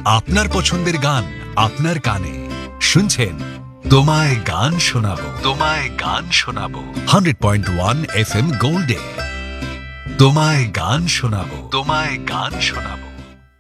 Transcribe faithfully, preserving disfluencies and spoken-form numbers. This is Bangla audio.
আপনার পছন্দের গান আপনার কানে শুনছেন তোমায় গান শোনাবো তোমায় গান শোনাবো hundred point one F M গোল্ডে তোমায় গান শোনাবো তোমায় গান শোনাবো